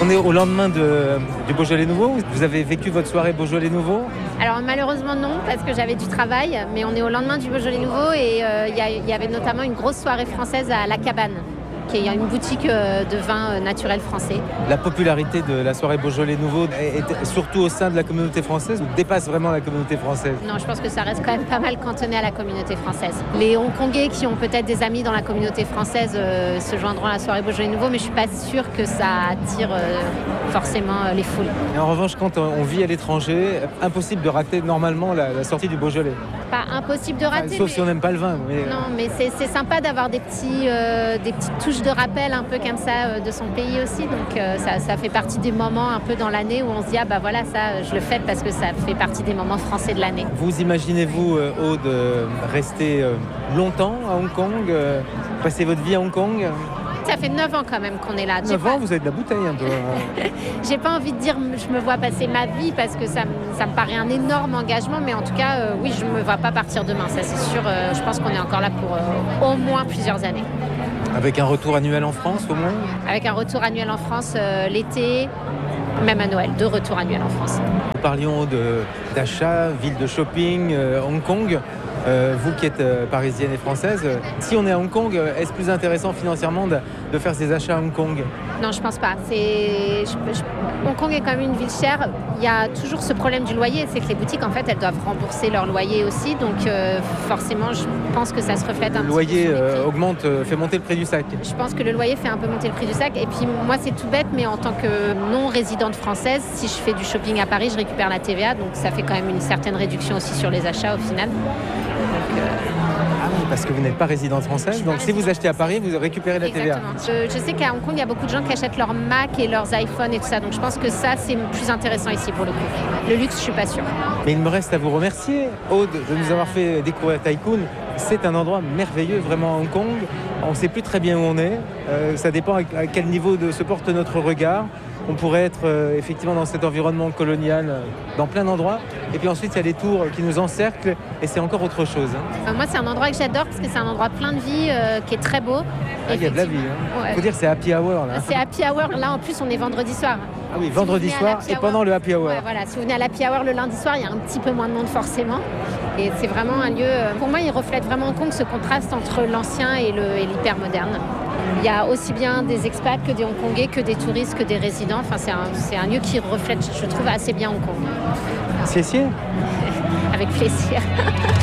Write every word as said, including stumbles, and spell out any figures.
On est au lendemain de, du Beaujolais Nouveau. Vous avez vécu votre soirée Beaujolais Nouveau? Alors malheureusement non, parce que j'avais du travail, mais on est au lendemain du Beaujolais Nouveau et il euh, y, y avait notamment une grosse soirée française à La Cabane, qui est une boutique euh, de vin euh, naturel français. La popularité de la soirée Beaujolais Nouveau est, est surtout au sein de la communauté française ou dépasse vraiment la communauté française? Non, je pense que ça reste quand même pas mal cantonné à la communauté française. Les Hongkongais qui ont peut-être des amis dans la communauté française euh, se joindront à la soirée Beaujolais Nouveau, mais je suis pas sûre que ça attire euh, forcément euh, les foules. Et en revanche, quand on vit à l'étranger, impossible de rater normalement la, la sortie du Beaujolais. Pas impossible de rater. Enfin, sauf mais... si on n'aime pas le vin. Mais... Non, mais c'est, c'est sympa d'avoir des, petits, euh, des petites touches de rappel un peu comme ça euh, de son pays aussi. Donc euh, ça, ça fait partie des moments un peu dans l'année où on se dit ah bah voilà, ça je le fête parce que ça fait partie des moments français de l'année. Vous imaginez-vous, euh, Aude, euh, rester euh, longtemps à Hong Kong, euh, passer votre vie à Hong Kong? Ça fait neuf ans quand même qu'on est là. neuf ans, vous avez de la bouteille un peu. Hein. J'ai pas envie de dire je me vois passer ma vie parce que ça, ça me paraît un énorme engagement, mais en tout cas, euh, oui, je me vois pas partir demain, ça c'est sûr. Euh, je pense qu'on est encore là pour euh, au moins plusieurs années. Avec un retour annuel en France au moins? Avec un retour annuel en France euh, l'été, même à Noël, deux retours annuels en France. Nous parlions de, d'achat, ville de shopping, euh, Hong Kong. Euh, vous qui êtes euh, parisienne et française, euh, si on est à Hong Kong, euh, est-ce plus intéressant financièrement de, de faire ses achats à Hong Kong? Non, je pense pas. C'est... Je, je... Hong Kong est quand même une ville chère. Il y a toujours ce problème du loyer, c'est que les boutiques, en fait, elles doivent rembourser leur loyer aussi. Donc, euh, forcément, je pense que ça se reflète un le petit loyer peu. Le loyer euh, augmente, euh, fait monter le prix du sac. Je pense que le loyer fait un peu monter le prix du sac. Et puis, moi, c'est tout bête, mais en tant que non-résidente française, si je fais du shopping à Paris, je récupère la T V A. Donc, ça fait quand même une certaine réduction aussi sur les achats au final. Donc, euh... Ah oui, parce que vous n'êtes pas résidente française, donc si vous achetez à Paris, vous récupérez la T V A. Je, je sais qu'à Hong Kong, il y a beaucoup de gens qui achètent leurs Mac et leurs iPhones et tout ça, donc je pense que ça, c'est plus intéressant ici pour le coup. Le luxe, je suis pas sûre. Mais il me reste à vous remercier, Aude, de nous avoir fait découvrir Tai Kwun. C'est un endroit merveilleux, vraiment, à Hong Kong. On ne sait plus très bien où on est. Euh, ça dépend à quel niveau de, se porte notre regard. On pourrait être euh, effectivement dans cet environnement colonial, euh, dans plein d'endroits. Et puis ensuite, il y a les tours qui nous encerclent et c'est encore autre chose. Hein. Euh, moi, c'est un endroit que j'adore parce que c'est un endroit plein de vie, euh, qui est très beau. Ah, il y a de la vie. Il hein. ouais. faut dire que c'est happy hour. Là. C'est happy hour. Là, en plus, on est vendredi soir. Ah oui, vendredi si soir et hour, pendant le happy hour. Ouais, voilà, si vous venez à l'happy hour le lundi soir, il y a un petit peu moins de monde forcément. Et c'est vraiment un lieu, pour moi, il reflète vraiment Hong Kong ce contraste entre l'ancien et, le, et l'hyper moderne. Il y a aussi bien des expats que des Hongkongais, que des touristes, que des résidents. Enfin, c'est un, c'est un lieu qui reflète, je trouve, assez bien Hong Kong. C'est sûr. Avec plaisir.